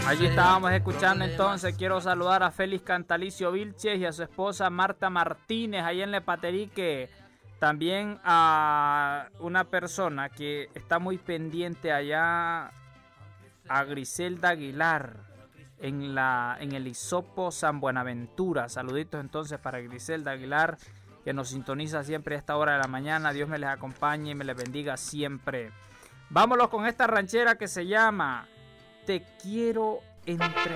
Allí estábamos escuchando entonces. Quiero saludar a Félix Cantalicio Vilches y a su esposa Marta Martínez, ahí en Lepaterique. También a una persona que está muy pendiente allá, a Griselda Aguilar, en el Hisopo San Buenaventura. Saluditos entonces para Griselda Aguilar, que nos sintoniza siempre a esta hora de la mañana. Dios me les acompañe y me les bendiga siempre. Vámonos con esta ranchera que se llama Te quiero entregar.